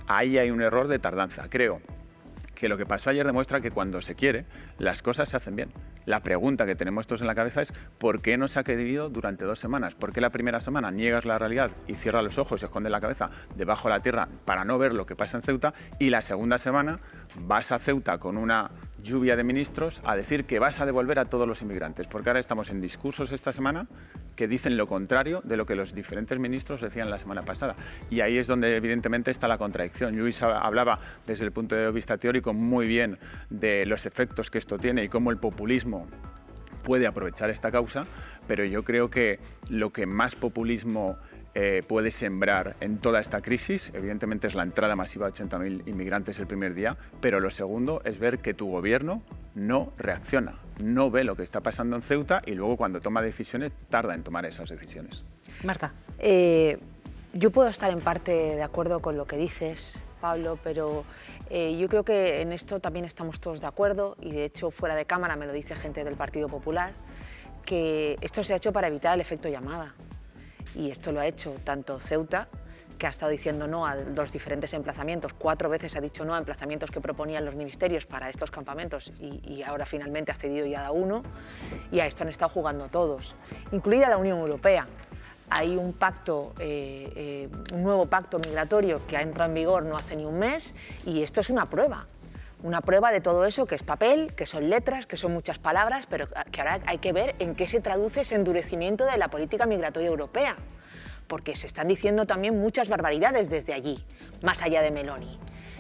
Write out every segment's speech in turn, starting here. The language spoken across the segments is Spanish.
ahí hay un error de tardanza. Creo que lo que pasó ayer demuestra que cuando se quiere, las cosas se hacen bien. La pregunta que tenemos todos en la cabeza es ¿por qué no se ha querido durante 2 semanas? ¿Por qué la primera semana niegas la realidad y cierras los ojos y escondes la cabeza debajo de la tierra para no ver lo que pasa en Ceuta? Y la segunda semana vas a Ceuta con una lluvia de ministros a decir que vas a devolver a todos los inmigrantes. Porque ahora estamos en discursos esta semana que dicen lo contrario de lo que los diferentes ministros decían la semana pasada. Y ahí es donde evidentemente está la contradicción. Luis hablaba desde el punto de vista teórico muy bien de los efectos que esto tiene y cómo el populismo puede aprovechar esta causa, pero yo creo que lo que más populismo puede sembrar en toda esta crisis, evidentemente es la entrada masiva de 80.000 inmigrantes el primer día, pero lo segundo es ver que tu gobierno no reacciona, no ve lo que está pasando en Ceuta y luego cuando toma decisiones tarda en tomar esas decisiones. Marta. Yo puedo estar en parte de acuerdo con lo que dices, Pablo, pero yo creo que en esto también estamos todos de acuerdo y de hecho fuera de cámara me lo dice gente del Partido Popular, que esto se ha hecho para evitar el efecto llamada y esto lo ha hecho tanto Ceuta, que ha estado diciendo no a los diferentes emplazamientos, 4 veces ha dicho no a emplazamientos que proponían los ministerios para estos campamentos y ahora finalmente ha cedido y ha dado uno, y a esto han estado jugando todos, incluida la Unión Europea. Hay un pacto, un nuevo pacto migratorio que ha entrado en vigor no hace ni un mes y esto es una prueba de todo eso que es papel, que son letras, que son muchas palabras, pero que ahora hay que ver en qué se traduce ese endurecimiento de la política migratoria europea, porque se están diciendo también muchas barbaridades desde allí, más allá de Meloni.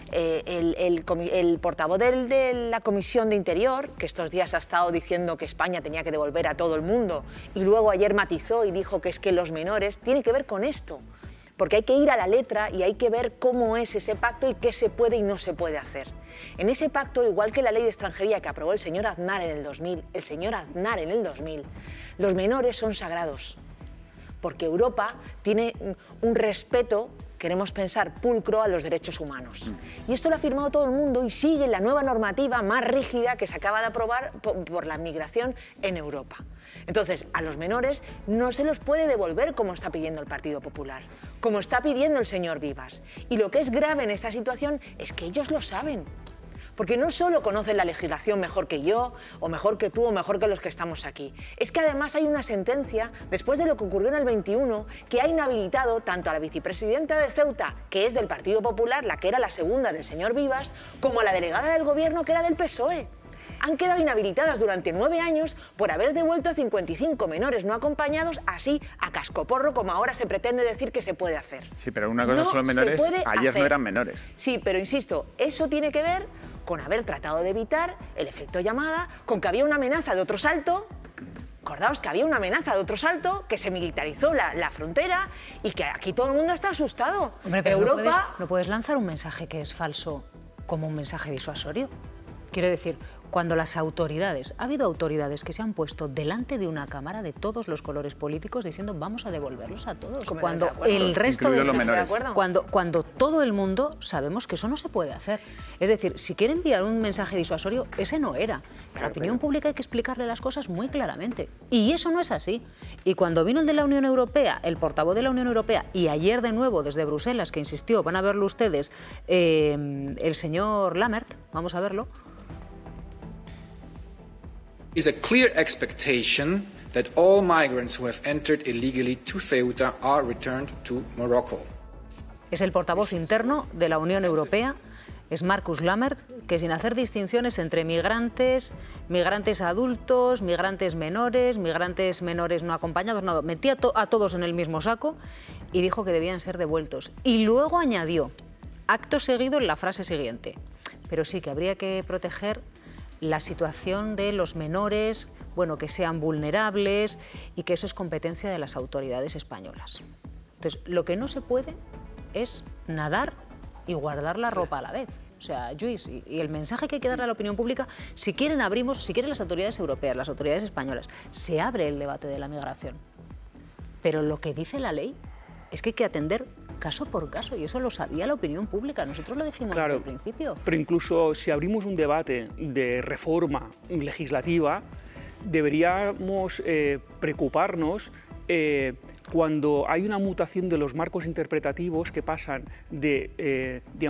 El portavoz de la Comisión de Interior, que estos días ha estado diciendo que España tenía que devolver a todo el mundo y luego ayer matizó y dijo que es que los menores, tiene que ver con esto, porque hay que ir a la letra y hay que ver cómo es ese pacto y qué se puede y no se puede hacer. En ese pacto, igual que la ley de extranjería que aprobó el señor Aznar en el 2000, los menores son sagrados, porque Europa tiene un respeto, queremos pensar, pulcro a los derechos humanos. Y esto lo ha firmado todo el mundo y sigue la nueva normativa más rígida que se acaba de aprobar por la migración en Europa. Entonces, a los menores no se los puede devolver como está pidiendo el Partido Popular, como está pidiendo el señor Vivas. Y lo que es grave en esta situación es que ellos lo saben. Porque no solo conocen la legislación mejor que yo, o mejor que tú, o mejor que los que estamos aquí. Es que además hay una sentencia, después de lo que ocurrió en el 21, que ha inhabilitado tanto a la vicepresidenta de Ceuta, que es del Partido Popular, la que era la segunda del señor Vivas, como a la delegada del gobierno, que era del PSOE. Han quedado inhabilitadas durante 9 años por haber devuelto a 55 menores no acompañados así a cascoporro, como ahora se pretende decir que se puede hacer. Sí, pero una cosa son los menores, ayer no eran menores. Sí, pero insisto, eso tiene que ver con haber tratado de evitar el efecto llamada, con que había una amenaza de otro salto. Acordaos que había una amenaza de otro salto, que se militarizó la frontera y que aquí todo el mundo está asustado. Hombre, pero Europa... no puedes lanzar un mensaje que es falso como un mensaje disuasorio. Quiero decir, cuando las autoridades, ha habido autoridades que se han puesto delante de una cámara de todos los colores políticos diciendo vamos a devolverlos a todos. Cuando el resto de los menores, cuando todo el mundo sabemos que eso no se puede hacer. Es decir, si quiere enviar un mensaje disuasorio, ese no era. A la opinión pública hay que explicarle las cosas muy claramente. Y eso no es así. Y cuando vino el de la Unión Europea, el portavoz de la Unión Europea, y ayer de nuevo desde Bruselas, que insistió, van a verlo ustedes, el señor Lammert, vamos a verlo. Is a clear expectation that all migrants who have entered illegally to Ceuta are returned to Morocco. Es el portavoz interno de la Unión Europea, es Markus Lammert, que sin hacer distinciones entre migrantes, migrantes adultos, migrantes menores no acompañados, nada, metía a todos en el mismo saco y dijo que debían ser devueltos. Y luego añadió, acto seguido en la frase siguiente, pero sí que habría que proteger la situación de los menores, bueno, que sean vulnerables y que eso es competencia de las autoridades españolas. Entonces, lo que no se puede es nadar y guardar la ropa a la vez. O sea, Lluís, y el mensaje que hay que darle a la opinión pública, si quieren las autoridades europeas, las autoridades españolas, se abre el debate de la migración. Pero lo que dice la ley es que hay que atender caso por caso, y eso lo sabía la opinión pública, nosotros lo dijimos desde el principio. Pero incluso si abrimos un debate de reforma legislativa, deberíamos preocuparnos cuando hay una mutación de los marcos interpretativos que pasan de